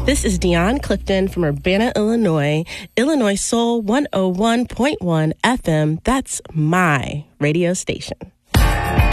This is Dion Clifton from Urbana, Illinois, Illinois Soul 101.1 FM. That's my radio station.